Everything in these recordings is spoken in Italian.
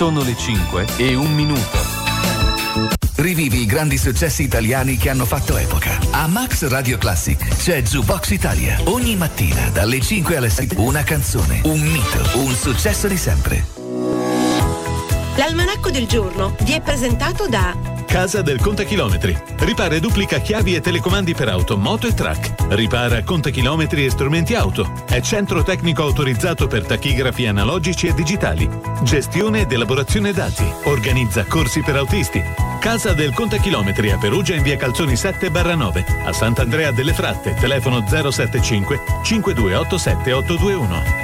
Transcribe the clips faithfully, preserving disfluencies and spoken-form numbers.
Sono le cinque e un minuto. Rivivi i grandi successi italiani che hanno fatto epoca. A Max Radio Classic c'è Jukebox Italia. Ogni mattina dalle cinque alle sei una canzone, un mito, un successo di sempre. L'almanacco del giorno vi è presentato da Casa del Contachilometri. Ripara e duplica chiavi e telecomandi per auto, moto e track. Ripara contachilometri e strumenti auto. È centro tecnico autorizzato per tachigrafi analogici e digitali. Gestione ed elaborazione dati. Organizza corsi per autisti. Casa del Contachilometri a Perugia in via Calzoni sette barra nove. A Sant'Andrea delle Fratte, telefono zero sette cinque cinque due otto sette otto due uno.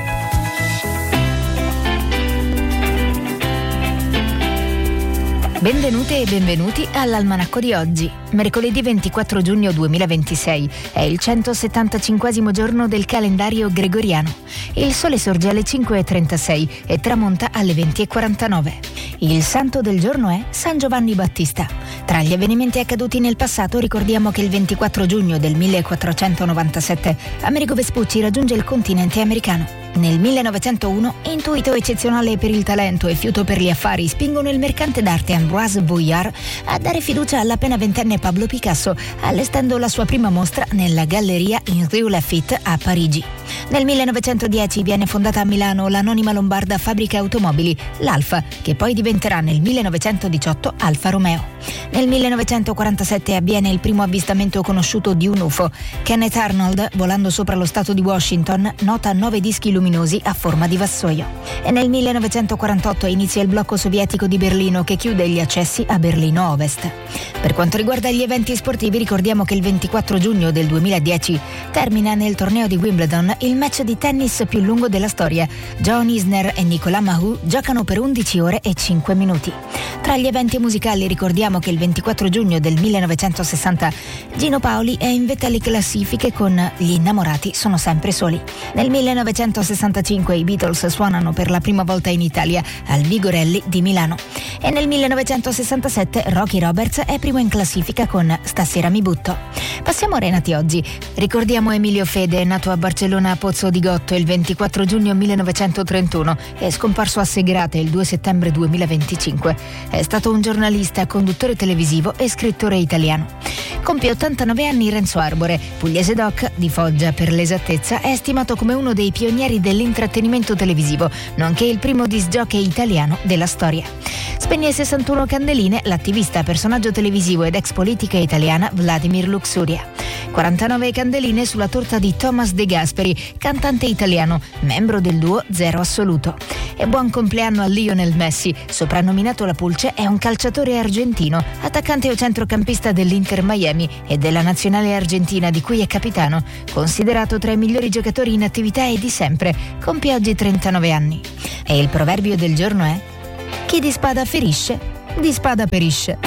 Benvenute e benvenuti all'almanacco di oggi. Mercoledì ventiquattro giugno duemilaventisei è il centosettantacinquesimo giorno del calendario gregoriano. Il sole sorge alle cinque e trentasei e tramonta alle venti e quarantanove. Il santo del giorno è San Giovanni Battista. Tra gli avvenimenti accaduti nel passato ricordiamo che il ventiquattro giugno del millequattrocentonovantasette Amerigo Vespucci raggiunge il continente americano. Nel millenovecentouno, intuito eccezionale per il talento e fiuto per gli affari spingono il mercante d'arte Ambroise Voillard a dare fiducia all'appena ventenne Pablo Picasso, allestendo la sua prima mostra nella galleria in Rue Lafitte a Parigi. Nel millenovecentodieci viene fondata a Milano l'anonima lombarda fabbrica automobili, l'Alfa, che poi diventerà nel millenovecentodiciotto Alfa Romeo. Nel millenovecentoquarantasette avviene il primo avvistamento conosciuto di un U F O. Kenneth Arnold, volando sopra lo stato di Washington, nota nove dischi luminosi a forma di vassoio. E nel millenovecentoquarantotto inizia il blocco sovietico di Berlino che chiude gli accessi a Berlino Ovest. Per quanto riguarda gli eventi sportivi, ricordiamo che il ventiquattro giugno del duemiladieci termina nel torneo di Wimbledon il match di tennis più lungo della storia. John Isner e Nicolas Mahut giocano per undici ore e cinque minuti. Tra gli eventi musicali ricordiamo che il ventiquattro giugno del millenovecentosessanta Gino Paoli è in vetta alle classifiche con Gli innamorati sono sempre soli. Nel millenovecentosessantacinque i Beatles suonano per la prima volta in Italia al Vigorelli di Milano. E nel millenovecentosessantasette Rocky Roberts è primo in classifica con Stasera mi butto. Passiamo a Renati oggi. Ricordiamo Emilio Fede, nato a Barcellona a Pozzo di Gotto il ventiquattro giugno millenovecentotrentuno e scomparso a Segrate il due settembre duemilaventicinque. È stato un giornalista, conduttore televisivo e scrittore italiano. Compie ottantanove anni Renzo Arbore, pugliese doc, di Foggia per l'esattezza, è stimato come uno dei pionieri dell'intrattenimento televisivo, nonché il primo disc jockey italiano della storia. Spegne sessantuno candeline l'attivista, personaggio televisivo ed ex politica italiana Vladimir Luxuria. quarantanove candeline sulla torta di Thomas De Gasperi, cantante italiano, membro del duo Zero Assoluto. E buon compleanno a Lionel Messi, soprannominato La Pulce, è un calciatore argentino, attaccante o centrocampista dell'Inter Miami e della nazionale argentina di cui è capitano, considerato tra i migliori giocatori in attività e di sempre, compie oggi trentanove anni. E il proverbio del giorno è: chi di spada ferisce, di spada perisce.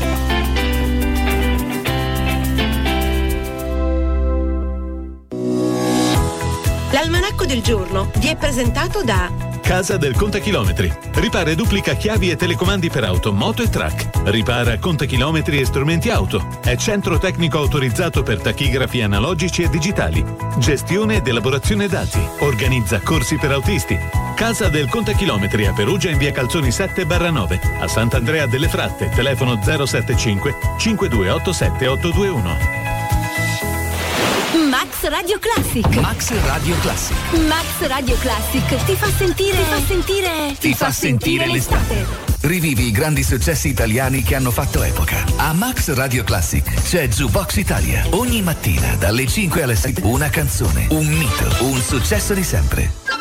L'almanacco del giorno vi è presentato da Casa del Contachilometri. Ripara e duplica chiavi e telecomandi per auto, moto e track. Ripara contachilometri e strumenti auto. È centro tecnico autorizzato per tachigrafi analogici e digitali. Gestione ed elaborazione dati. Organizza corsi per autisti. Casa del Contachilometri a Perugia in via Calzoni sette barra nove. A Sant'Andrea delle Fratte, telefono zero sette cinque cinque due otto sette otto due uno. Max Radio Classic. Max Radio Classic. Max Radio Classic ti fa sentire. Ti fa sentire. Ti, ti fa, fa sentire, sentire l'estate. l'estate. Rivivi i grandi successi italiani che hanno fatto epoca. A Max Radio Classic c'è Jukebox Italia. Ogni mattina dalle cinque alle sei una canzone, un mito, un successo di sempre.